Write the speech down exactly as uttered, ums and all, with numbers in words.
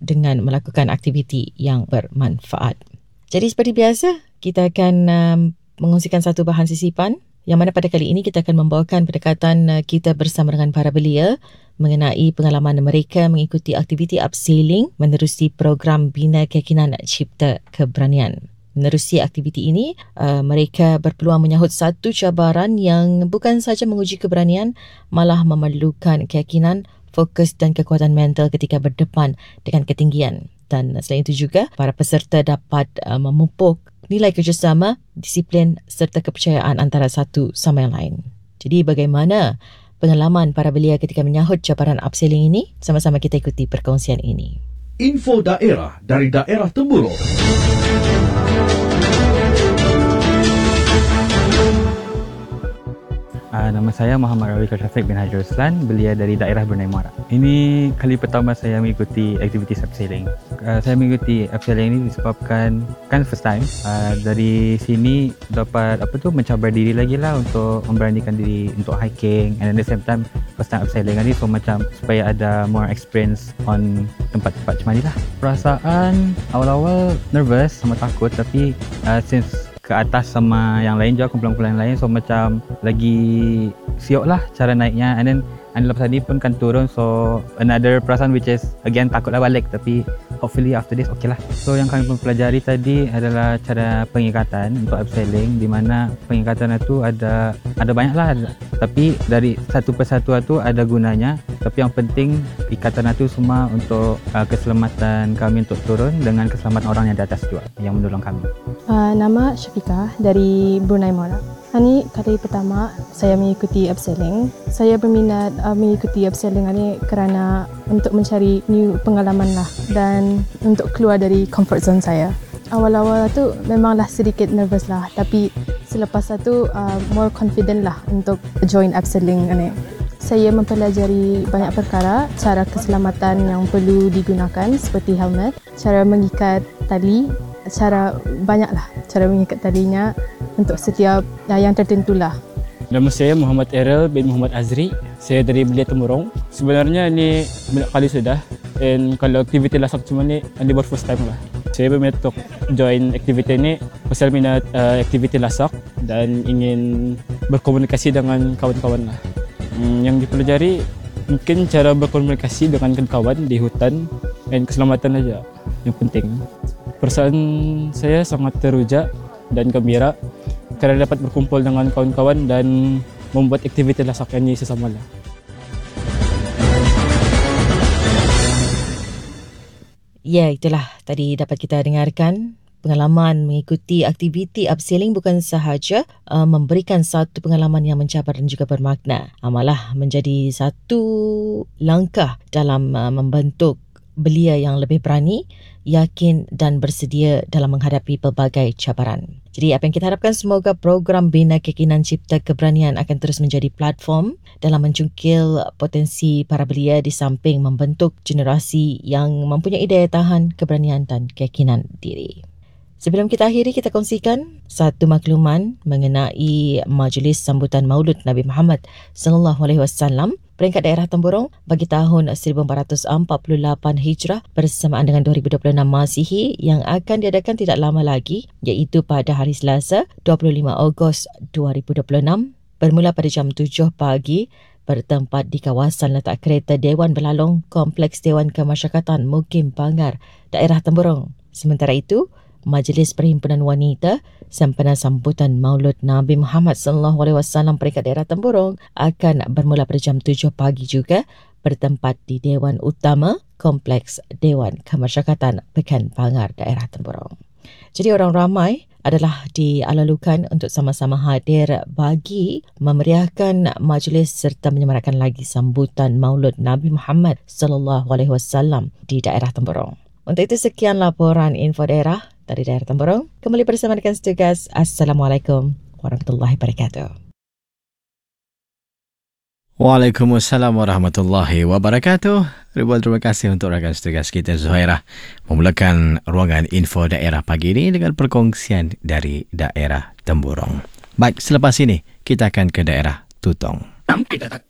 dengan melakukan aktiviti yang bermanfaat. Jadi seperti biasa, kita akan um, mengongsikan satu bahan sisipan yang mana pada kali ini kita akan membawakan pendekatan uh, kita bersama dengan para belia mengenai pengalaman mereka mengikuti aktiviti upselling menerusi program Bina Keyakinan Cipta Keberanian. Menerusi aktiviti ini, uh, mereka berpeluang menyahut satu cabaran yang bukan sahaja menguji keberanian, malah memerlukan keyakinan, fokus dan kekuatan mental ketika berdepan dengan ketinggian. Dan selain itu juga, para peserta dapat uh, memupuk nilai kerjasama, disiplin serta kepercayaan antara satu sama yang lain. Jadi bagaimana pengalaman para belia ketika menyahut cabaran upselling ini? Sama-sama kita ikuti perkongsian ini. Info daerah dari daerah Temburong. Uh, nama saya Muhammad Rawi Syafiq bin Hajar Ruslan, belia dari daerah Brunei Muara. Ini kali pertama saya mengikuti aktiviti upselling. Uh, saya mengikuti upselling ini disebabkan kan first time. Uh, dari sini dapat apa tu mencabar diri lagi lah untuk memberanikan diri untuk hiking, and at the same time first time upselling ni, so macam supaya ada more experience on tempat-tempat macam ni lah. Perasaan awal-awal nervous sama takut, tapi uh, since ke atas sama yang lain juga, kumpulan-kumpulan lain, so macam lagi siok lah cara naiknya, and then and lepas tadi pun kan turun, so another perasaan which is again takutlah balik, tapi hopefully after this okay lah. So yang kami pelajari tadi adalah cara pengikatan untuk upselling, di mana pengikatan itu ada ada banyak lah, tapi dari satu persatu itu ada gunanya, tapi yang penting ikatan itu semua untuk uh, keselamatan kami untuk turun dengan keselamatan orang yang di atas juga yang menolong kami. Uh, nama Syafiqah dari Brunei Muara. Ini kali pertama saya mengikuti upselling. Saya berminat uh, mengikuti upselling ini kerana untuk mencari new pengalaman lah dan untuk keluar dari comfort zone saya. Awal-awal tu memanglah sedikit nervous lah, tapi selepas itu uh, more confident lah untuk join upselling ini. Saya mempelajari banyak perkara, cara keselamatan yang perlu digunakan seperti helmet, cara mengikat tali, cara banyaklah cara mengikat talinya untuk setiap uh, yang tertentulah. Nama saya Muhammad Errol bin Muhammad Azri. Saya dari Belia Temburong. Sebenarnya ini banyak kali sudah. Dan kalau aktiviti lasak cuma ni, ini baru first time lah. Saya berminat untuk join aktiviti ini pasal minat uh, aktiviti lasak dan ingin berkomunikasi dengan kawan-kawan lah. Hmm, yang dipelajari mungkin cara berkomunikasi dengan kawan di hutan dan keselamatan saja yang penting. Perasaan saya sangat teruja dan gembira kerana dapat berkumpul dengan kawan-kawan dan membuat aktiviti lasak ini sesama lah. Ya, itulah tadi dapat kita dengarkan. Pengalaman mengikuti aktiviti upselling bukan sahaja uh, memberikan satu pengalaman yang mencabar dan juga bermakna, uh, malah menjadi satu langkah dalam uh, membentuk belia yang lebih berani, yakin dan bersedia dalam menghadapi pelbagai cabaran. Jadi apa yang kita harapkan, semoga program Bina Keyakinan Cipta Keberanian akan terus menjadi platform dalam mencungkil potensi para belia di samping membentuk generasi yang mempunyai daya tahan, keberanian dan keyakinan diri. Sebelum kita akhiri, kita kongsikan satu makluman mengenai majlis sambutan Maulud Nabi Muhammad sallallahu alaihi wasallam peringkat daerah Temburong bagi tahun seribu empat ratus empat puluh lapan Hijrah bersamaan dengan dua ribu dua puluh enam Masihi yang akan diadakan tidak lama lagi, iaitu pada hari Selasa dua puluh lima Ogos dua ribu dua puluh enam bermula pada jam tujuh pagi, bertempat di kawasan letak kereta Dewan Belalong, Kompleks Dewan Kemasyarakatan Mukim Pangar, daerah Temburong. Sementara itu, Majlis Perhimpunan Wanita sempena sambutan Maulud Nabi Muhammad sallallahu alaihi wasallam peringkat daerah Temburong akan bermula pada jam tujuh pagi juga, bertempat di Dewan Utama Kompleks Dewan Kemasyarakatan Pekan Pangar, daerah Temburong. Jadi orang ramai adalah dialalukan untuk sama-sama hadir bagi memeriahkan majlis serta menyemarakkan lagi sambutan Maulud Nabi Muhammad sallallahu alaihi wasallam di daerah Temburong. Untuk itu sekian laporan info daerah dari daerah Temburong. Kembali bersama dengan setugas. Assalamualaikum warahmatullahi wabarakatuh. Waalaikumsalam warahmatullahi wabarakatuh. Ribuan terima kasih untuk rakan setugas kita Zuhairah memulakan ruangan info daerah pagi ini dengan perkongsian dari daerah Temburong. Baik, selepas ini kita akan ke daerah Tutong.